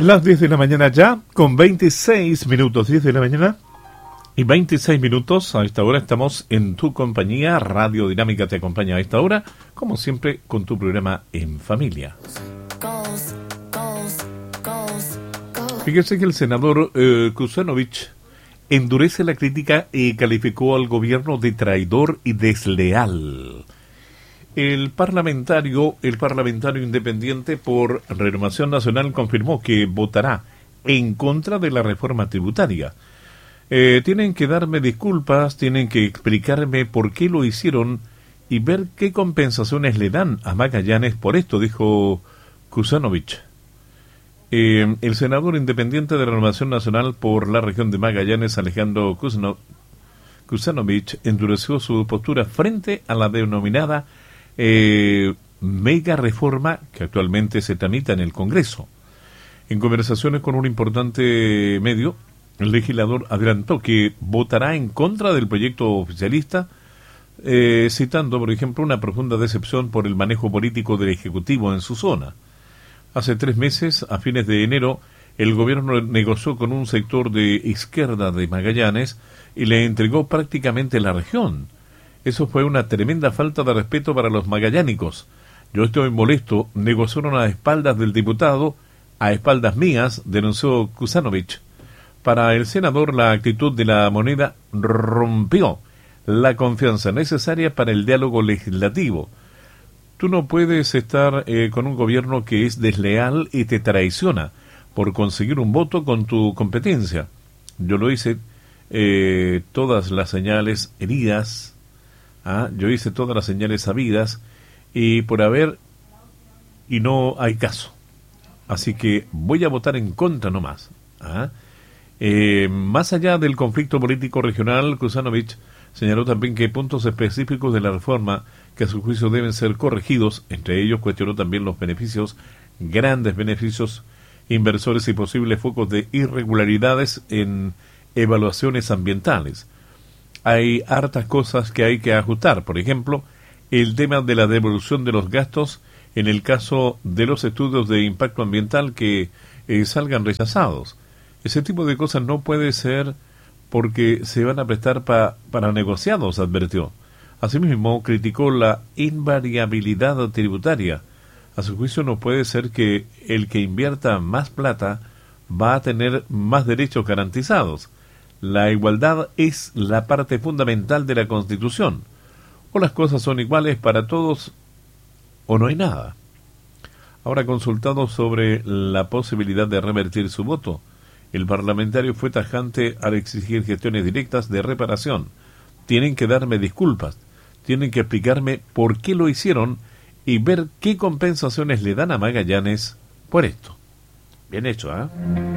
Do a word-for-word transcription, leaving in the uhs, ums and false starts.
Las diez de la mañana ya, con veintiséis minutos, diez de la mañana y veintiséis minutos. A esta hora estamos en tu compañía. Radio Dinámica te acompaña a esta hora, como siempre, con tu programa En Familia. Fíjese que el senador eh, Kuzanovich endurece la crítica y calificó al gobierno de traidor y desleal. El parlamentario, el parlamentario independiente por Renovación Nacional confirmó que votará en contra de la reforma tributaria. Eh, tienen que darme disculpas, tienen que explicarme por qué lo hicieron y ver qué compensaciones le dan a Magallanes por esto, dijo Kuzanovich. Eh, el senador independiente de Renovación Nacional por la región de Magallanes, Alejandro Kuzanovich, endureció su postura frente a la denominada Eh, mega reforma que actualmente se tramita en el Congreso. En conversaciones con un importante medio, el legislador adelantó que votará en contra del proyecto oficialista, eh, citando, por ejemplo, una profunda decepción por el manejo político del Ejecutivo en su zona. Hace tres meses, a fines de enero, el gobierno negoció con un sector de izquierda de Magallanes y le entregó prácticamente la región. Eso fue una tremenda falta de respeto para los magallánicos. Yo estoy molesto, negociaron a espaldas del diputado, a espaldas mías, denunció Kuzanovich. Para el senador, la actitud de la moneda rompió la confianza necesaria para el diálogo legislativo. Tú no puedes estar eh, con un gobierno que es desleal y te traiciona por conseguir un voto con tu competencia. Yo lo hice, eh, todas las señales heridas, Ah, yo hice todas las señales sabidas y por haber y no hay caso. Así que voy a votar en contra nomás. ¿Ah? Eh, más allá del conflicto político regional, Kuzanovich señaló también que hay puntos específicos de la reforma que a su juicio deben ser corregidos. Entre ellos cuestionó también los beneficios, grandes beneficios, inversores y posibles focos de irregularidades en evaluaciones ambientales. Hay hartas cosas que hay que ajustar. Por ejemplo, el tema de la devolución de los gastos en el caso de los estudios de impacto ambiental que eh, salgan rechazados. Ese tipo de cosas no puede ser porque se van a prestar pa, para negociados, advirtió. Asimismo, criticó la invariabilidad tributaria. A su juicio no puede ser que el que invierta más plata va a tener más derechos garantizados. La igualdad es la parte fundamental de la Constitución. O las cosas son iguales para todos o no hay nada. Ahora, consultado sobre la posibilidad de revertir su voto, el parlamentario fue tajante al exigir gestiones directas de reparación. Tienen que darme disculpas, tienen que explicarme por qué lo hicieron y ver qué compensaciones le dan a Magallanes por esto. Bien hecho, ¿ah? ¿eh?